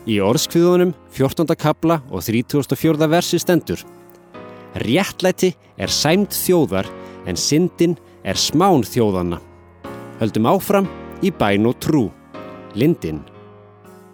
Í orðskviðunum 14. kafla og 34. versi stendur: Réttlæti er sæmd þjóðar, en syndin er smán þjóðanna. Höldum áfram í bæn og trú. Lindin.